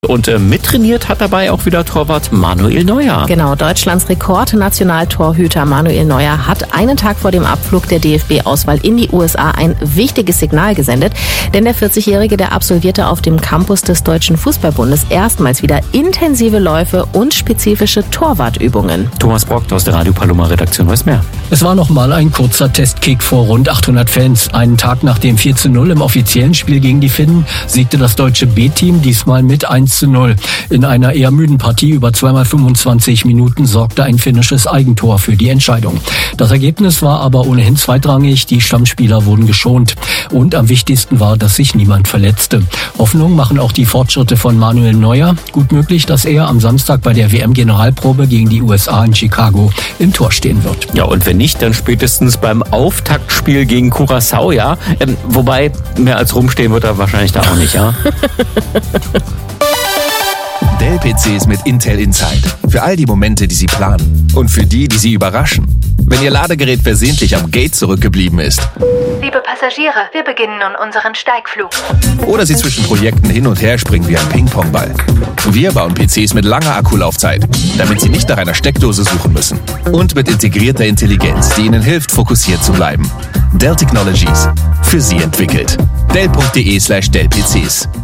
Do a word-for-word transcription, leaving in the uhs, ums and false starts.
Und äh, mittrainiert hat dabei auch wieder Torwart Manuel Neuer. Genau, Deutschlands Rekord-Nationaltorhüter Manuel Neuer hat einen Tag vor dem Abflug der D F B-Auswahl in die U S A ein wichtiges Signal gesendet. Denn der vierzigjährige, der absolvierte auf dem Campus des Deutschen Fußballbundes erstmals wieder intensive Läufe und spezifische Torwartübungen. Thomas Brock aus der Radio Paloma-Redaktion weiß mehr. Es war nochmal ein kurzer Testkick vor rund achthundert Fans. Einen Tag nach dem vier zu null im offiziellen Spiel gegen die Finnen siegte das deutsche B-Team diesmal mit eins zu null. In einer eher müden Partie über zweimal fünfundzwanzig Minuten sorgte ein finnisches Eigentor für die Entscheidung. Das Ergebnis war aber ohnehin zweitrangig. Die Stammspieler wurden geschont. Und am wichtigsten war, dass sich niemand verletzte. Hoffnung machen auch die Fortschritte von Manuel Neuer. Gut möglich, dass er am Samstag bei der W M-Generalprobe gegen die U S A in Chicago im Tor stehen wird. Ja, und wenn nicht, dann spätestens beim Auftaktspiel gegen Curaçao, ja. Ähm, wobei, mehr als rumstehen wird er wahrscheinlich da auch nicht, ja. Dell-P Cs mit Intel Inside. Für all die Momente, die Sie planen. Und für die, die Sie überraschen. Wenn Ihr Ladegerät versehentlich am Gate zurückgeblieben ist. Liebe Passagiere, wir beginnen nun unseren Steigflug. Oder Sie zwischen Projekten hin und her springen wie ein Ping-Pong-Ball. Wir bauen P Cs mit langer Akkulaufzeit, damit Sie nicht nach einer Steckdose suchen müssen. Und mit integrierter Intelligenz, die Ihnen hilft, fokussiert zu bleiben. Dell Technologies. Für Sie entwickelt. Dell punkt de slash Dell P Cs.